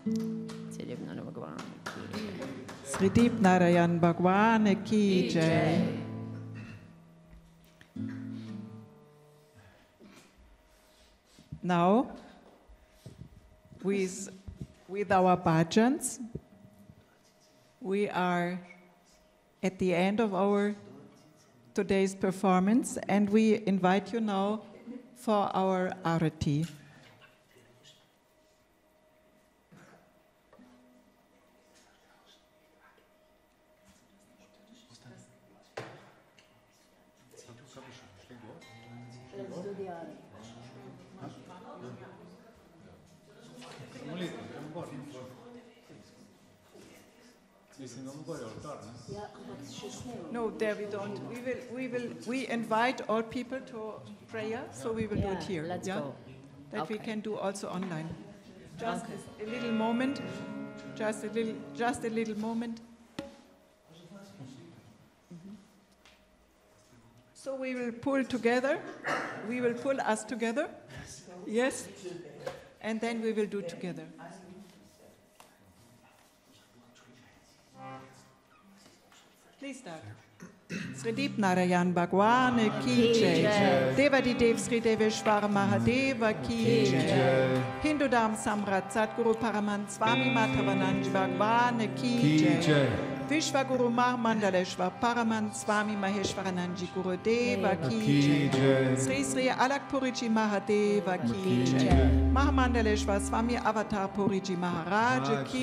Sridip Narayan Bhagwan Ki Jai. Now, with our bhajans, we are at the end of our today's performance, and we invite you now for our arati. No, there we don't. We invite all people to prayer, so we will do it here. Let's go. That we can do also online. Just a little moment. Just a little moment. So we will pull together. We will pull us together. Yes. And then we will do together. Please start. Sridip Narayan Bhagwan Ki Jai. Devadi Dev Sri Deveshwara Mahadeva Ki Jai. Hindu Dham Samrat Sadguru Paraman Swami Madhavanand Bhagwan Ki Jai. Vishwaguru Mahamandaleshwar Paraman Swami Maheshwarananji Guru Deva Ki Jai. Sri Sri Alakpuriji Mahadeva Ki Jai. Mahamandaleshwar Swami Avatar Puriji Maharaj Ki